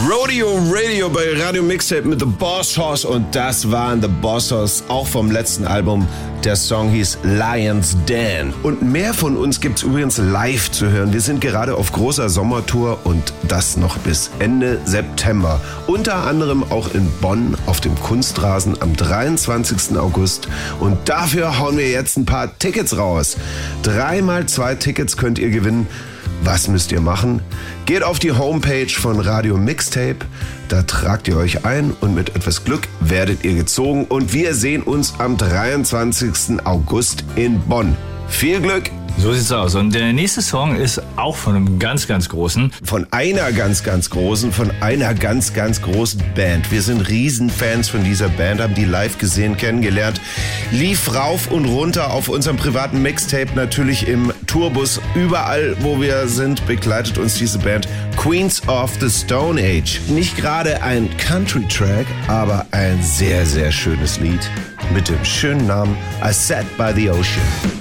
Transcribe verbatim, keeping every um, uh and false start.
Rodeo Radio bei Radio Mixtape mit The Boss Hoss und das waren The Boss Hoss, auch vom letzten Album. Der Song hieß Lion's Den. Und mehr von uns gibt's übrigens live zu hören. Wir sind gerade auf großer Sommertour und das noch bis Ende September. Unter anderem auch in Bonn auf dem Kunstrasen am dreiundzwanzigsten August. Und dafür hauen wir jetzt ein paar Tickets raus. Dreimal zwei Tickets könnt ihr gewinnen. Was müsst ihr machen? Geht auf die Homepage von Radio Mixtape, da tragt ihr euch ein und mit etwas Glück werdet ihr gezogen und wir sehen uns am dreiundzwanzigsten August in Bonn. Viel Glück! So sieht's aus. Und der nächste Song ist auch von einem ganz, ganz großen. Von einer ganz, ganz großen, von einer ganz, ganz großen Band. Wir sind Riesenfans von dieser Band, haben die live gesehen, kennengelernt. Lief rauf und runter auf unserem privaten Mixtape, natürlich im Tourbus. Überall, wo wir sind, begleitet uns diese Band. Queens of the Stone Age. Nicht gerade ein Country-Track, aber ein sehr, sehr schönes Lied mit dem schönen Namen I Sat by the Ocean.